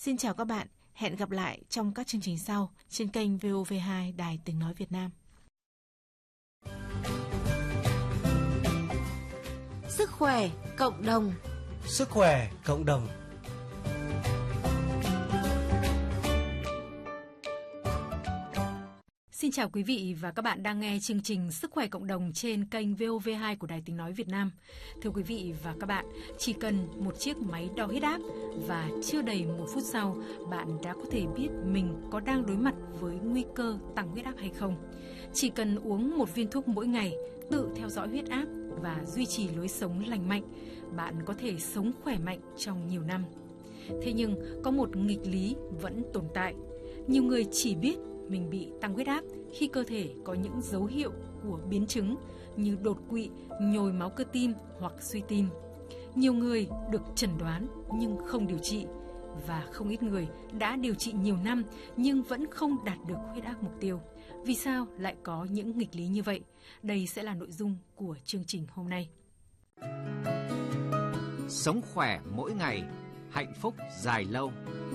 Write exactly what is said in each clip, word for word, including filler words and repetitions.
Xin chào các bạn, hẹn gặp lại trong các chương trình sau trên kênh vê o vê hai Đài Tiếng Nói Việt Nam. Sức khỏe cộng đồng. Sức khỏe cộng đồng. Xin chào quý vị và các bạn đang nghe chương trình Sức khỏe cộng đồng trên kênh vê o vê hai của Đài Tiếng Nói Việt Nam. Thưa quý vị và các bạn, chỉ cần một chiếc máy đo huyết áp và chưa đầy một phút sau, bạn đã có thể biết mình có đang đối mặt với nguy cơ tăng huyết áp hay không. Chỉ cần uống một viên thuốc mỗi ngày, tự theo dõi huyết áp và duy trì lối sống lành mạnh, bạn có thể sống khỏe mạnh trong nhiều năm. Thế nhưng có một nghịch lý vẫn tồn tại. Nhiều người chỉ biết mình bị tăng huyết áp khi cơ thể có những dấu hiệu của biến chứng như đột quỵ, nhồi máu cơ tim hoặc suy tim. Nhiều người được chẩn đoán nhưng không điều trị, và không ít người đã điều trị nhiều năm nhưng vẫn không đạt được huyết áp mục tiêu. Vì sao lại có những nghịch lý như vậy? Đây sẽ là nội dung của chương trình hôm nay. Sống khỏe mỗi ngày, hạnh phúc dài lâu.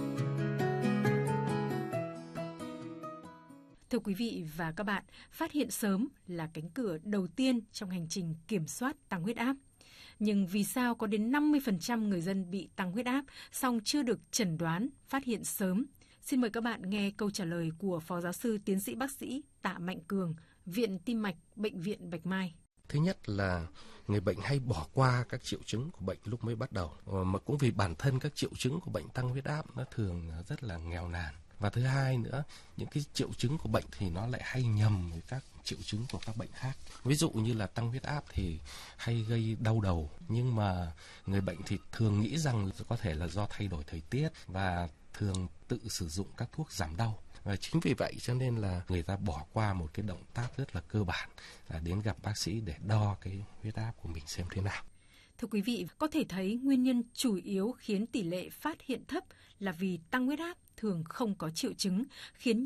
Thưa quý vị và các bạn, phát hiện sớm là cánh cửa đầu tiên trong hành trình kiểm soát tăng huyết áp. Nhưng vì sao có đến năm mươi phần trăm người dân bị tăng huyết áp song chưa được chẩn đoán, phát hiện sớm? Xin mời các bạn nghe câu trả lời của Phó Giáo sư Tiến sĩ Bác sĩ Tạ Mạnh Cường, Viện Tim mạch, Bệnh viện Bạch Mai. Thứ nhất là người bệnh hay bỏ qua các triệu chứng của bệnh lúc mới bắt đầu, mà cũng vì bản thân các triệu chứng của bệnh tăng huyết áp nó thường rất là nghèo nàn. Và thứ hai nữa, những cái triệu chứng của bệnh thì nó lại hay nhầm với các triệu chứng của các bệnh khác. Ví dụ như là tăng huyết áp thì hay gây đau đầu, nhưng mà người bệnh thì thường nghĩ rằng có thể là do thay đổi thời tiết và thường tự sử dụng các thuốc giảm đau. Và chính vì vậy cho nên là người ta bỏ qua một cái động tác rất là cơ bản là đến gặp bác sĩ để đo cái huyết áp của mình xem thế nào. Thưa quý vị, có thể thấy nguyên nhân chủ yếu khiến tỷ lệ phát hiện thấp là vì tăng huyết áp thường không có triệu chứng, khiến